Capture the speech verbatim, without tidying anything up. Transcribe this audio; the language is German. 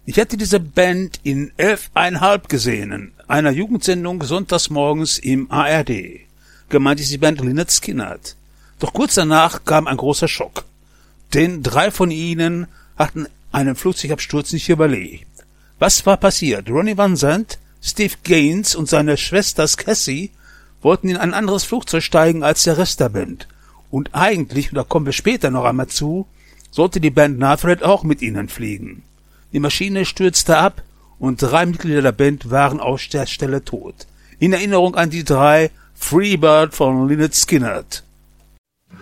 Ich hatte diese Band in elfeinhalb gesehen, einer Jugendsendung sonntags morgens im A R D. Gemeint ist die Band Lynyrd Skynyrd. Doch kurz danach kam ein großer Schock. Denn drei von ihnen hatten einen Flugzeugabsturz nicht überlebt. Was war passiert? Ronnie Van Zant, Steve Gaines und seine Schwester Cassie wollten in ein anderes Flugzeug steigen als der Rest der Band. Und eigentlich, und da kommen wir später noch einmal zu, sollte die Band Nazareth auch mit ihnen fliegen. Die Maschine stürzte ab und drei Mitglieder der Band waren auf der Stelle tot. In Erinnerung an die drei: Freebird von Lynyrd Skynyrd.